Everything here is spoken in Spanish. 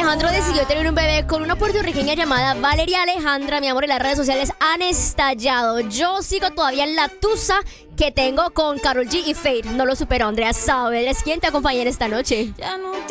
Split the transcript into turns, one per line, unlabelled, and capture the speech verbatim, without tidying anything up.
Alejandro decidió tener un bebé con una puertorriqueña llamada Valeria Alejandra. Mi amor, y las redes sociales han estallado. Yo sigo todavía en la tusa que tengo con Karol G y Fate. No lo superó, Andrea Sauer. ¿Quién te acompaña en esta noche?
Ya no